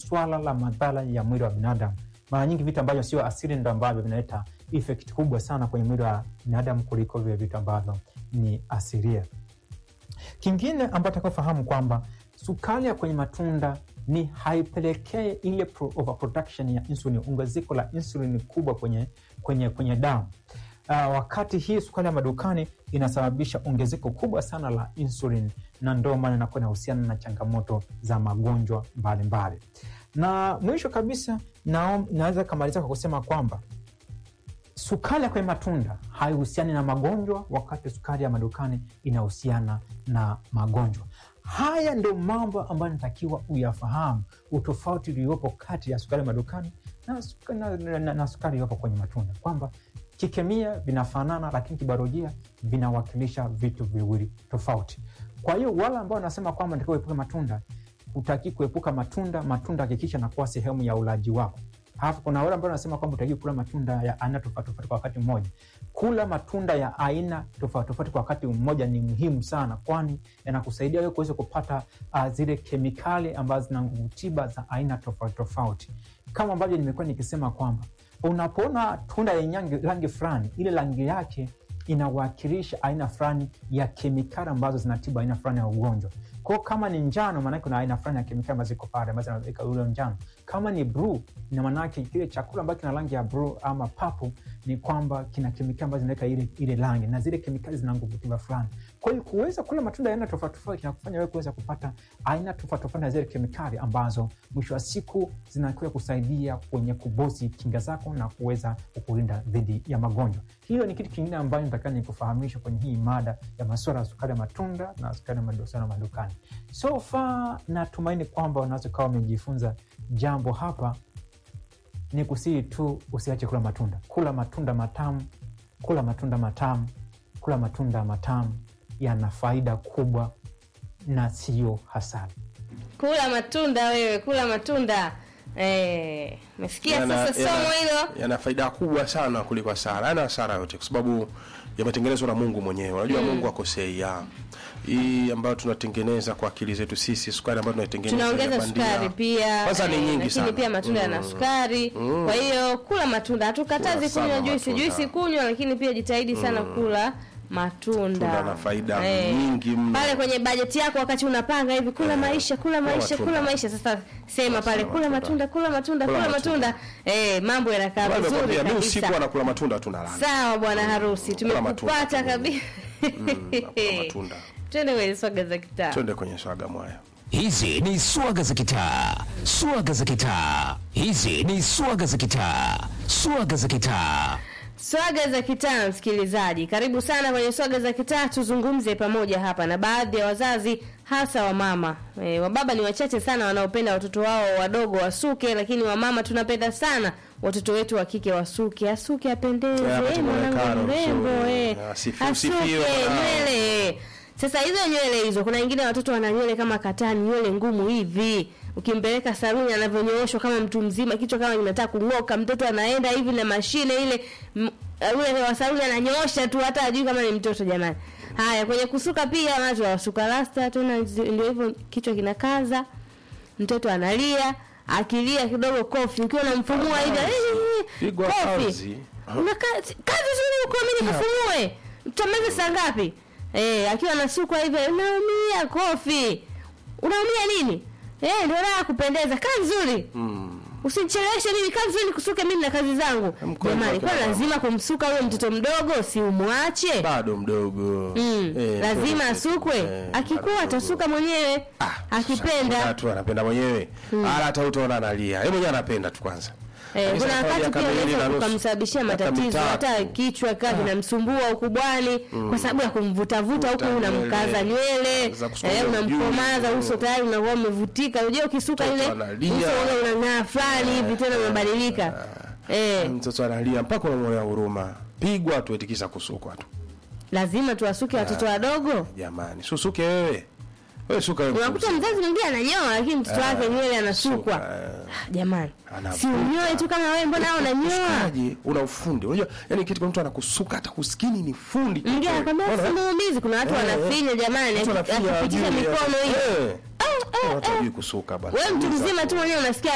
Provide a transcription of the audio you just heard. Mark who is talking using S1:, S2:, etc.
S1: swala la madhara ya mwili wa binadamu. Mara nyingi vitu ambavyo sio asili ndio ambavyo vinaleta effect kubwa sana kwenye mwili wa binadamu kuliko vile vitu ambavyo ni asilia. Kingine ambacho tunafahamu kwamba sukari ya kwenye matunda ni haipelekee ile overproduction ya insulin, ongezeko la insulin kubwa kwenye damu. Wakati hii sukari ya madukani inasababisha ongezeko kubwa sana la insulin, na ndio maana inakuwa inahusiana na changamoto za magonjwa mbalimbali. Na mwisho kabisa naweza kumaliza kwa kusema kwamba sukari ya kwenye matunda haihusiani na magonjwa, wakati sukari ya madukani inahusiana na magonjwa. Haya ndio mambo ambayo natakiwa uyafahamu, utofauti uliopo kati ya sukari ya madukani na sukari iliyopo kwenye matunda, kwamba kikemia vinafanana lakini kibiolojia vinawakilisha vitu viwili tofauti. Kwa hiyo wale ambao wanasema kwamba ndio kuepuka matunda, utaki kuepuka matunda hakikisha na kuwa sehemu ya ulaji wako. Halafu kuna wale ambao wanasema kwamba utaki kula matunda ya aina tofauti kwa wakati mmoja. Kula matunda ya aina tofauti kwa wakati mmoja ni muhimu sana, kwani yanakusaidia wewe kuweza kupata zile kemikali ambazo zina nguvu tiba za aina tofauti. Kama ambavyo nimekuwa nikisema kwamba unapoona tunda yenye rangi fulani, ile rangi yake inawakilisha aina fulani ya kemikali ambazo zinatibu aina fulani ya ugonjwa. Kwa kama ni njano, maana kuna aina fulani ya kemikali ambazo ziko pale ambazo zinaweka ule njano. Kama ni blue, ina maana kile chakula ambacho kina rangi ya blue ama purple ni kwamba kina kemikali ambazo zinaweka ile rangi, na zile kemikali zina nguvu tiba fulani. Kwa hiyo kuweza kula matunda aina tofauti kinakufanya wewe kuweza kupata aina tofauti ya zile kemikali ambazo mwisho wa siku zinakuwa kusaidia kwenye kubosi kinga zako na kuweza kukulinda dhidi ya magonjwa. Hiyo ni kitu kingine ambacho nataka nikufahamisha kwenye hii mada ya masuala ya sukari ya matunda na sukari ya madukani. So far natumaini kwamba unaweza kuwa umejifunza jambo hapa. Ni kusii tu usiache kula matunda. Kula matunda matamu, kula matunda matamu, kula matunda matamu, yana faida kubwa na sio hasara.
S2: Kula matunda wewe, kula matunda. Umesikia sasa somo hilo?
S3: Yana faida kubwa sana kuliko hasara. Yana hasara yote kwa sababu yametengenezwa na Mungu mwenyewe. Unajua Mungu akosei. Hii ambayo tunatengeneza kwa akili zetu sisi, sukari ambayo tunaitengeneza,
S2: tunaongeza sukari pia.
S3: Kwanza ni nyingi sana.
S2: Lakini pia matunda yana sukari. Kwa hiyo kula matunda. Hatukatazi kunywa juice kunywa, lakini pia jitahidi sana kula matunda.
S3: Tunda na faida nyingi mno.
S2: Pale kwenye bajeti yako wakati unapanga hivi kula maisha. Sasa sema pale kula matunda. Mambo yanakaa vizuri kabisa.
S3: Usiku anakula matunda tunalala.
S2: Sawa bwana harusi, tumekupata kabisa.
S3: Matunda.
S2: Twende kwenye swaga za kitaa.
S3: Twende kwenye swaga mwaya.
S4: Hizi ni swaga za kitaa. Swaga za kitaa. Hizi ni swaga za kitaa. Swaga za kitaa.
S2: Swaga za kitaa, msikilizaji. Karibu sana kwenye swaga za kitaa, tuzungumze pamoja hapa na baadhi ya wazazi, hasa wa mama. Wababa ni wachache sana wanaopenda watoto wao wadogo wasuke, lakini wa mama tunapenda sana watoto wetu wa kike wasuke. Asuke apendeze, mwanangu mrembo, asuke nywele. Sasa hizo nywele hizo, kuna wengine watoto wana nywele kama katani, nywele ngumu hivi. Ukimpeleka saluni anavyonyooshwa kama mtu mzima, kichwa kama kinataka kungoka, mtoto anaenda hivi na mashine ile, yule wa saluni ananyoosha tu hata ajui kama ni mtoto jamani. Haya, kwenye kusuka pia watu wasuka rasta tena ndio hivyo, kichwa kinakaza, mtoto analia, akilia kidogo kofi, ukiwa unamfumua hivi kofi. Kazi zuri uko mimi nifumue. Tutamaliza saa ngapi? Akiwa anasukwa hivi unaumia kofi. Unaumia nini? Ndio raha kupendeza. Kazi nzuri. Usinicheleweshe mimi, kazi nzuri kusuka mimi na kazi zangu. Jamani, kwa lazima kumsuka yule mtoto mdogo, si umwache.
S3: Bado mdogo.
S2: Lazima asukwe. Akikuwa atasuka mwenyewe. Akipenda.
S3: Watu wanapenda mwenyewe. Hata utaona analia. Yeye mwenyewe anapenda tu kwanza.
S2: Kuna wakati pia unaweza kumsababishia matatizo, hata kichwa kazi namsumbua ukubwani kwa sababu ya kumvuta huko, unamkaza nywele, unamkomaza uso, tayari unakuwa umevutika. Unajua ukisuka ile uso ule unang'aa fulani hivi, tena unabadilika.
S3: Mtoto analia mpaka unamwona huruma. Pigwa tu etikisa kusukwa tu.
S2: Lazima tuwasuke watoto wadogo.
S3: Jamani, susuke wewe. Wewe suka wewe.
S2: Unakuta mzazi mwingine ananyoa lakini mtoto wake nywele anasukwa. Jamani. Si unyoe tu kama wewe, mbona unanyoa?
S3: Una ufundi. Unajua, yani kitu kwa mtu anakusuka hata kuskini ni fundi.
S2: Mwingine anakwambia simuumizi, kuna watu wanafinya jamani, akipitisha mikono hiyo.
S3: Watu hawajui kusuka bana.
S2: Wewe mtu mzima tu mwenyewe unasikia